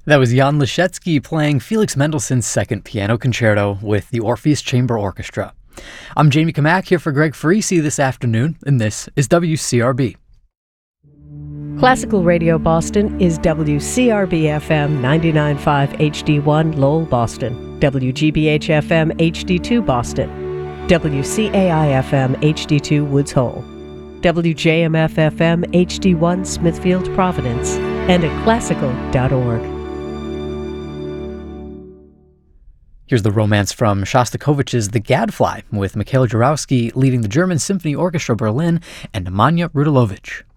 That was Jan Leschetski playing Felix Mendelssohn's Second Piano Concerto with the Orpheus Chamber Orchestra. I'm Jamie Kamak here for Greg Farisi this afternoon, and this is WCRB. Classical Radio Boston is WCRB-FM 99.5 HD1 Lowell, Boston, WGBH-FM HD2 Boston, WCAI-FM HD2 Woods Hole, WJMF-FM HD1 Smithfield, Providence, and at classical.org. Here's the romance from Shostakovich's The Gadfly, with Mikhail Jurowski leading the German Symphony Orchestra Berlin and Nemanja Rudilovic.